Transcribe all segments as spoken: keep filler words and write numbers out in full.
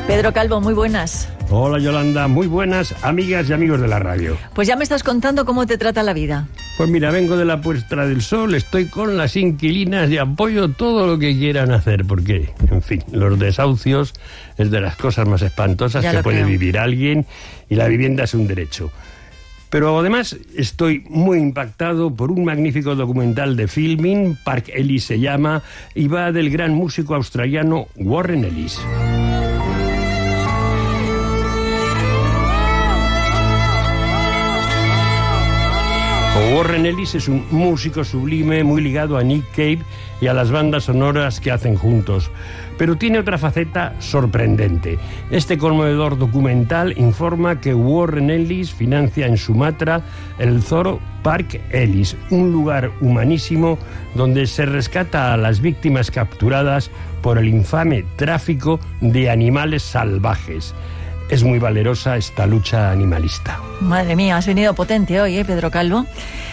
Pedro Calvo, muy buenas. Hola Yolanda, muy buenas amigas y amigos de la radio. Pues ya me estás contando cómo te trata la vida. Pues mira, vengo de la puesta del sol, estoy con las inquilinas y apoyo todo lo que quieran hacer, porque, en fin, los desahucios es de las cosas más espantosas Ya que lo puede creo. vivir alguien, y la vivienda es un derecho. Pero además estoy muy impactado por un magnífico documental de Filmin, Park Ellis se llama, y va del gran músico australiano Warren Ellis. Warren Ellis es un músico sublime muy ligado a Nick Cave y a las bandas sonoras que hacen juntos. Pero tiene otra faceta sorprendente. Este conmovedor documental informa que Warren Ellis financia en Sumatra el Zoo Park Ellis, un lugar humanísimo donde se rescata a las víctimas capturadas por el infame tráfico de animales salvajes. Es muy valerosa esta lucha animalista. Madre mía, has venido potente hoy, ¿eh, Pedro Calvo?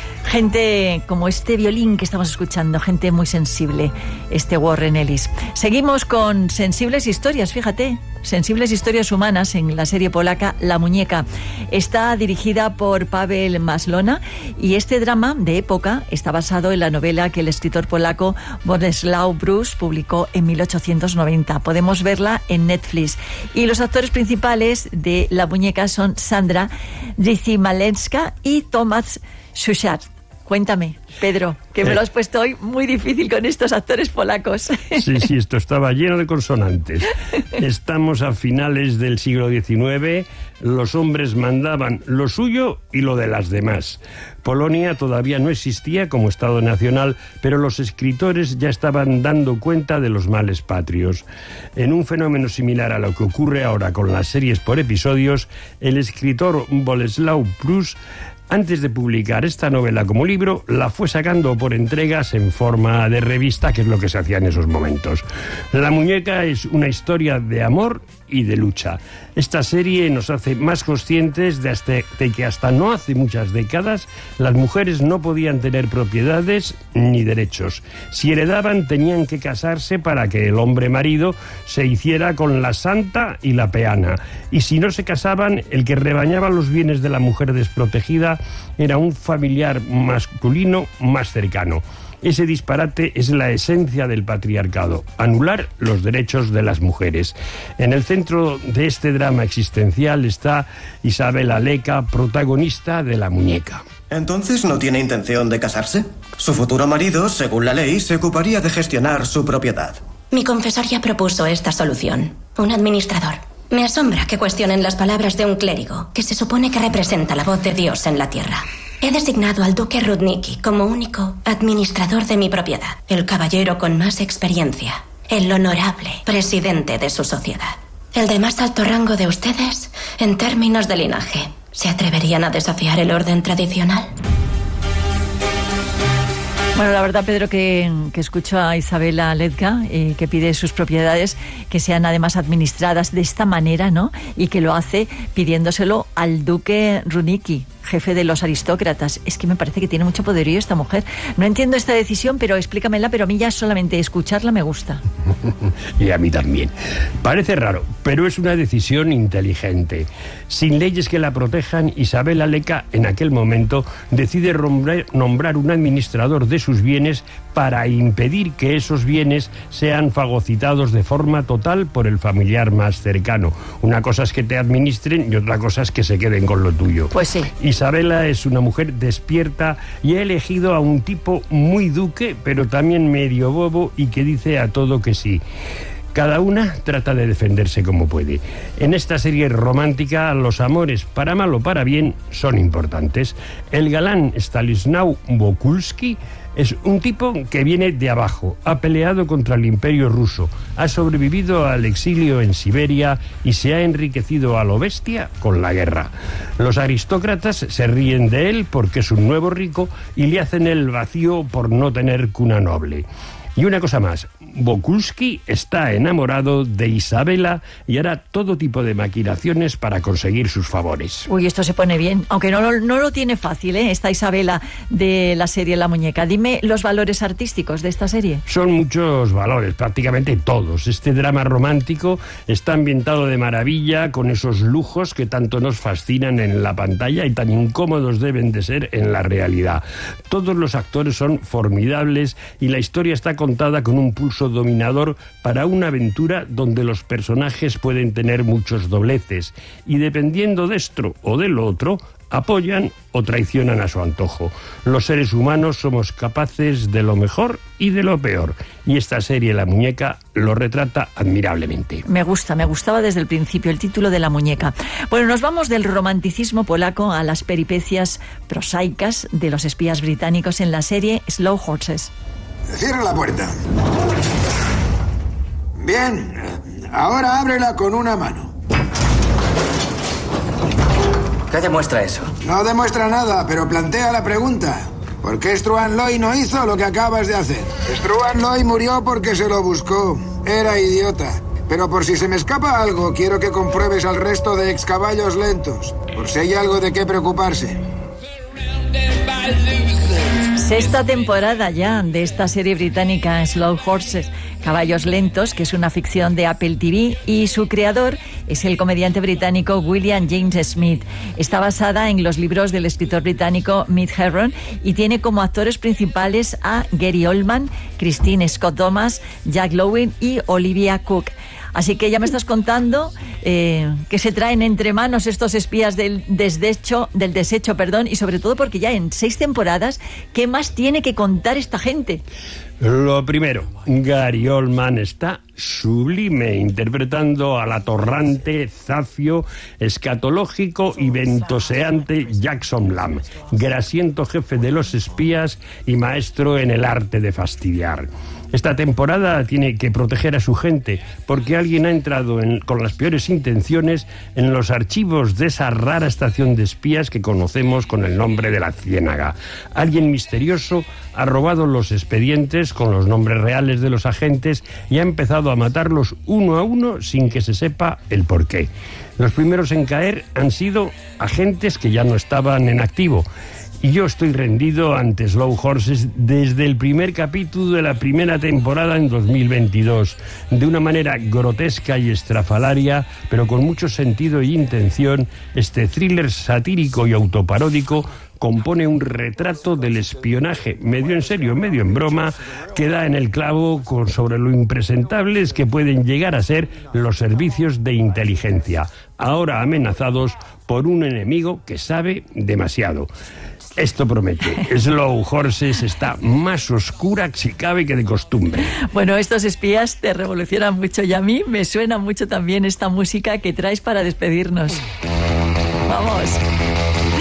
Gente como este violín que estamos escuchando, gente muy sensible, este Warren Ellis. Seguimos con sensibles historias, fíjate, sensibles historias humanas en la serie polaca La Muñeca. Está dirigida por Paweł Maslona y este drama de época está basado en la novela que el escritor polaco Bolesław Prus publicó en mil ochocientos noventa. Podemos verla en Netflix. Y los actores principales de La Muñeca son Sandra Dziecimalenska y Tomasz Suchard. Cuéntame, Pedro, que me lo has puesto hoy muy difícil con estos actores polacos. Sí, sí, esto estaba lleno de consonantes. Estamos a finales del siglo diecinueve, los hombres mandaban lo suyo y lo de las demás. Polonia todavía no existía como Estado nacional, pero los escritores ya estaban dando cuenta de los males patrios. En un fenómeno similar a lo que ocurre ahora con las series por episodios, el escritor Bolesław Prus, antes de publicar esta novela como libro, la fue sacando por entregas en forma de revista, que es lo que se hacía en esos momentos. La Muñeca es una historia de amor y de lucha. Esta serie nos hace más conscientes de, hasta, de que hasta no hace muchas décadas las mujeres no podían tener propiedades ni derechos. Si heredaban, tenían que casarse para que el hombre marido se hiciera con la santa y la peana. Y si no se casaban, el que rebañaba los bienes de la mujer desprotegida era un familiar masculino más cercano. Ese disparate es la esencia del patriarcado, anular los derechos de las mujeres. En el centro de este drama existencial está Isabela Leca, protagonista de La Muñeca. ¿Entonces no tiene intención de casarse? Su futuro marido, según la ley, se ocuparía de gestionar su propiedad. Mi confesor ya propuso esta solución. Un administrador. Me asombra que cuestionen las palabras de un clérigo, que se supone que representa la voz de Dios en la tierra. He designado al duque Rudnicki como único administrador de mi propiedad, el caballero con más experiencia, el honorable presidente de su sociedad. El de más alto rango de ustedes, en términos de linaje, ¿se atreverían a desafiar el orden tradicional? Bueno, la verdad, Pedro, que, que escucho a Isabela Leca, eh, que pide sus propiedades que sean además administradas de esta manera, ¿no? Y que lo hace pidiéndoselo al duque Rudnicki, jefe de los aristócratas. Es que me parece que tiene mucho poderío esta mujer. No entiendo esta decisión, pero explícamela, pero a mí ya solamente escucharla me gusta. Y a mí también. Parece raro, pero es una decisión inteligente. Sin leyes que la protejan, Isabela Leca en aquel momento decide nombrar un administrador de sus bienes para impedir que esos bienes sean fagocitados de forma total por el familiar más cercano. Una cosa es que te administren y otra cosa es que se queden con lo tuyo. Pues sí. Isabela es una mujer despierta y ha elegido a un tipo muy duque, pero también medio bobo y que dice a todo que sí. Cada una trata de defenderse como puede. En esta serie romántica, los amores, para mal o para bien, son importantes. El galán Stanislaw Wokulski es un tipo que viene de abajo, ha peleado contra el Imperio ruso, ha sobrevivido al exilio en Siberia y se ha enriquecido a lo bestia con la guerra. Los aristócratas se ríen de él porque es un nuevo rico y le hacen el vacío por no tener cuna noble. Y una cosa más, Wokulski está enamorado de Isabela y hará todo tipo de maquinaciones para conseguir sus favores. Uy, esto se pone bien, aunque no, no, no lo tiene fácil, ¿eh? Esta Isabela de la serie La Muñeca. Dime los valores artísticos de esta serie. Son muchos valores, prácticamente todos. Este drama romántico está ambientado de maravilla, con esos lujos que tanto nos fascinan en la pantalla y tan incómodos deben de ser en la realidad. Todos los actores son formidables y la historia está contada con un pulso dominador para una aventura donde los personajes pueden tener muchos dobleces y dependiendo de esto o de lo otro, apoyan o traicionan a su antojo. Los seres humanos somos capaces de lo mejor y de lo peor. Y esta serie, La Muñeca, lo retrata admirablemente. Me gusta, me gustaba desde el principio el título de La Muñeca. Bueno, nos vamos del romanticismo polaco a las peripecias prosaicas de los espías británicos en la serie Slow Horses. Cierra la puerta. Bien, ahora ábrela con una mano. ¿Qué demuestra eso? No demuestra nada, pero plantea la pregunta. ¿Por qué Struan Loy no hizo lo que acabas de hacer? Struan Loy murió porque se lo buscó. Era idiota. Pero por si se me escapa algo, quiero que compruebes al resto de excaballos lentos. Por si hay algo de qué preocuparse. Sexta temporada ya de esta serie británica Slow Horses, Caballos Lentos, que es una ficción de Apple T V, y su creador es el comediante británico William James Smith. Está basada en los libros del escritor británico Mitch Herron y tiene como actores principales a Gary Oldman, Christine Scott Thomas, Jack Lowen y Olivia Cook. Así que ya me estás contando eh, que se traen entre manos estos espías del desdecho, del desecho, perdón, y sobre todo porque ya en seis temporadas, ¿qué más tiene que contar esta gente? Lo primero, Gary Oldman está sublime, interpretando al atorrante, zafio, escatológico y ventoseante Jackson Lamb, grasiento jefe de los espías y maestro en el arte de fastidiar. Esta temporada tiene que proteger a su gente porque alguien ha entrado en, con las peores intenciones en los archivos de esa rara estación de espías que conocemos con el nombre de la Ciénaga. Alguien misterioso ha robado los expedientes con los nombres reales de los agentes y ha empezado a matarlos uno a uno sin que se sepa el porqué. Los primeros en caer han sido agentes que ya no estaban en activo. Y yo estoy rendido ante Slow Horses desde el primer capítulo de la primera temporada en dos mil veintidós, de una manera grotesca y estrafalaria, pero con mucho sentido y intención. Este thriller satírico y autoparódico compone un retrato del espionaje, medio en serio, medio en broma, que da en el clavo con, sobre lo impresentables que pueden llegar a ser los servicios de inteligencia, ahora amenazados por un enemigo que sabe demasiado. Esto promete. Slow Horses está más oscura, si cabe, que de costumbre. Bueno, estos espías te revolucionan mucho y a mí me suena mucho también esta música que traes para despedirnos. Vamos.